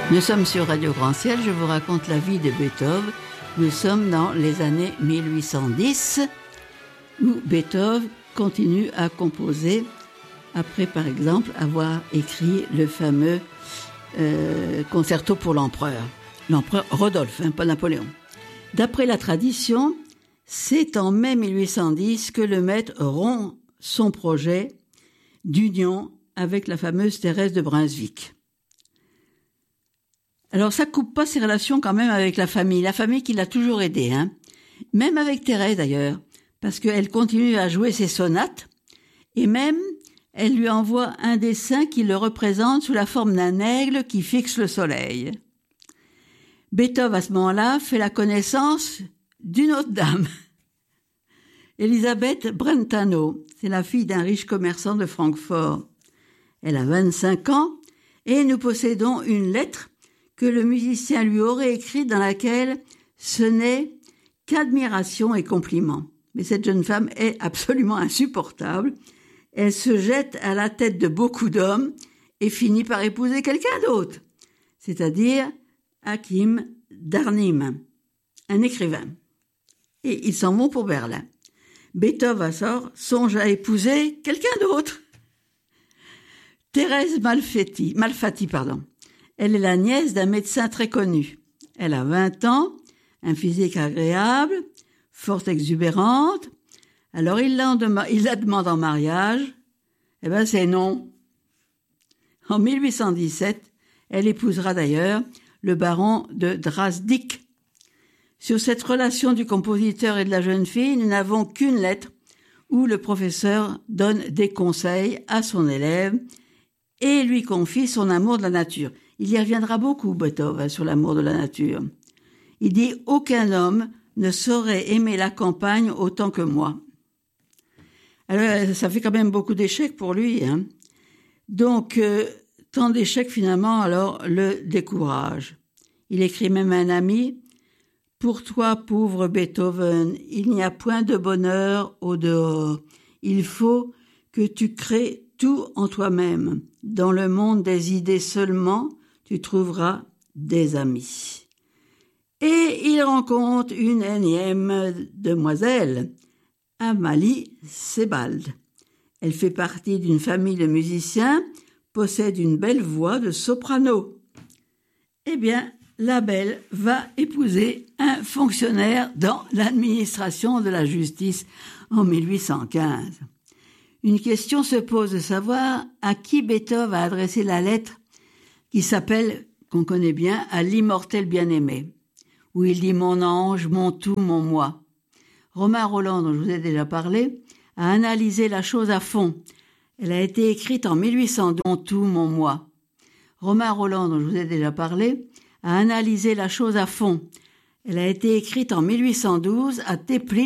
Nous sommes sur Radio Grand Ciel, je vous raconte la vie de Beethoven. Nous sommes dans les années 1810, où Beethoven continue à composer, après par exemple avoir écrit le fameux concerto pour l'empereur Rodolphe, pas Napoléon. D'après la tradition, c'est en mai 1810 que le maître rompt son projet d'union avec la fameuse Thérèse de Brunswick. Alors ça coupe pas ses relations quand même avec la famille qui l'a toujours aidé, même avec Thérèse d'ailleurs, parce qu'elle continue à jouer ses sonates, et même elle lui envoie un dessin qui le représente sous la forme d'un aigle qui fixe le soleil. Beethoven à ce moment-là fait la connaissance d'une autre dame, Elisabeth Brentano, c'est la fille d'un riche commerçant de Francfort. Elle a 25 ans et nous possédons une lettre que le musicien lui aurait écrite dans laquelle ce n'est qu'admiration et compliments. Mais cette jeune femme est absolument insupportable. Elle se jette à la tête de beaucoup d'hommes et finit par épouser quelqu'un d'autre, c'est-à-dire Hakim Darnim, un écrivain. Et ils s'en vont pour Berlin. Beethoven songe à épouser quelqu'un d'autre. Thérèse Malfatti. Elle est la nièce d'un médecin très connu. Elle a 20 ans, un physique agréable, fort exubérante. Alors il la demande en mariage. C'est non. En 1817, elle épousera d'ailleurs le baron de Drasdick. Sur cette relation du compositeur et de la jeune fille, nous n'avons qu'une lettre où le professeur donne des conseils à son élève et lui confie son amour de la nature. Il y reviendra beaucoup, Beethoven, sur l'amour de la nature. Il dit « Aucun homme ne saurait aimer la campagne autant que moi ». Alors, ça fait quand même beaucoup d'échecs pour lui. Donc, tant d'échecs, finalement, alors, le décourage. Il écrit même à un ami « Pour toi, pauvre Beethoven, il n'y a point de bonheur au dehors. Il faut que tu crées tout en toi-même. Dans le monde des idées seulement, tu trouveras des amis. » Et il rencontre une énième demoiselle, Amalie Sebald. Elle fait partie d'une famille de musiciens, possède une belle voix de soprano. Eh bien, la belle va épouser un fonctionnaire dans l'administration de la justice en 1815. Une question se pose de savoir à qui Beethoven a adressé la lettre qui s'appelle, qu'on connaît bien, à l'immortel bien-aimé, où il dit « Mon ange, mon tout, mon moi ». Romain Rolland, dont je vous ai déjà parlé, a analysé la chose à fond. Elle a été écrite en 1812, « Mon tout, mon moi ». Romain Rolland, dont je vous ai déjà parlé, a analysé la chose à fond. Elle a été écrite en 1812 à Teplitz,